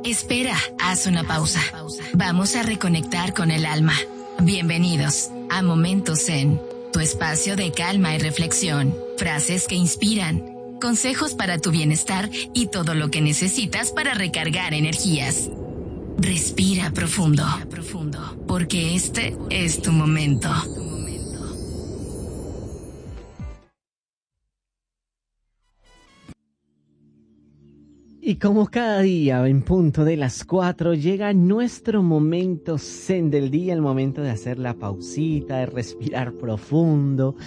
Espera, haz una pausa. Vamos a reconectar con el alma. Bienvenidos a Momentos Zen, tu espacio de calma y reflexión. Frases que inspiran, consejos para tu bienestar y todo lo que necesitas para recargar energías. Respira profundo, porque este es tu momento. Y como cada día, en punto de las 4, llega nuestro momento zen del día, el momento de hacer la pausita, de respirar profundo,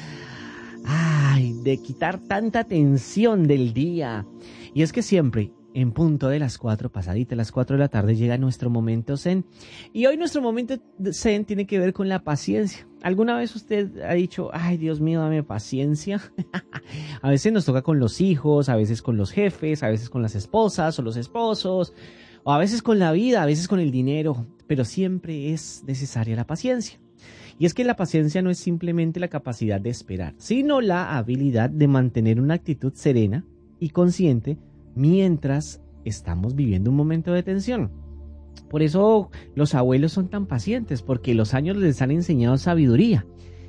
de quitar tanta tensión del día. Y es que siempre, en punto de las 4, pasadita las 4 de la tarde, llega nuestro momento zen. Y hoy nuestro momento zen tiene que ver con la paciencia. ¿Alguna vez usted ha dicho, ay, Dios mío, dame paciencia? A veces nos toca con los hijos, a veces con los jefes, a veces con las esposas o los esposos, o a veces con la vida, a veces con el dinero, pero siempre es necesaria la paciencia. Y es que la paciencia no es simplemente la capacidad de esperar, sino la habilidad de mantener una actitud serena y consciente mientras estamos viviendo un momento de tensión. Por eso los abuelos son tan pacientes, porque los años les han enseñado sabiduría.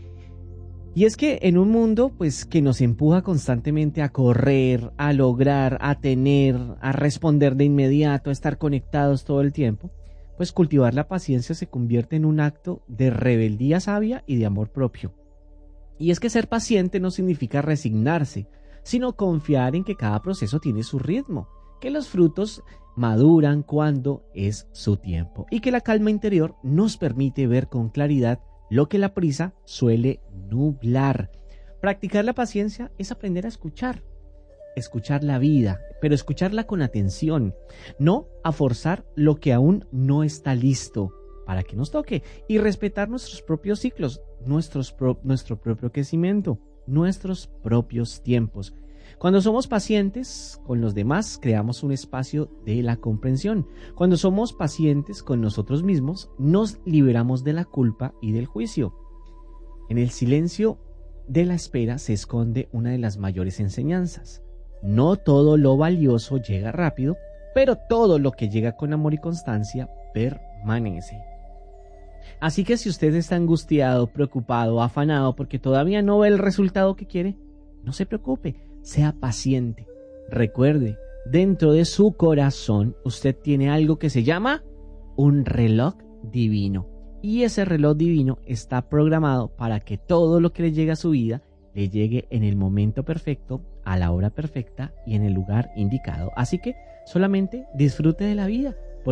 Y es que en un mundo pues que nos empuja constantemente a correr, a lograr, a tener, a responder de inmediato, a estar conectados todo el tiempo, pues cultivar la paciencia se convierte en un acto de rebeldía sabia y de amor propio. Y es que ser paciente no significa resignarse, sino confiar en que cada proceso tiene su ritmo, que los frutos maduran cuando es su tiempo y que la calma interior nos permite ver con claridad lo que la prisa suele nublar. Practicar la paciencia es aprender a escuchar la vida, pero escucharla con atención, no a forzar lo que aún no está listo para que nos toque, y respetar nuestros propios ciclos, nuestro propio crecimiento, nuestros propios tiempos. Cuando somos pacientes con los demás, creamos un espacio de la comprensión. Cuando somos pacientes con nosotros mismos, nos liberamos de la culpa y del juicio. En el silencio de la espera se esconde una de las mayores enseñanzas. No todo lo valioso llega rápido, pero todo lo que llega con amor y constancia permanece. Así que si usted está angustiado, preocupado, afanado porque todavía no ve el resultado que quiere, no se preocupe. Sea paciente. Recuerde, dentro de su corazón usted tiene algo que se llama un reloj divino. Y ese reloj divino está programado para que todo lo que le llegue a su vida le llegue en el momento perfecto, a la hora perfecta y en el lugar indicado. Así que solamente disfrute de la vida,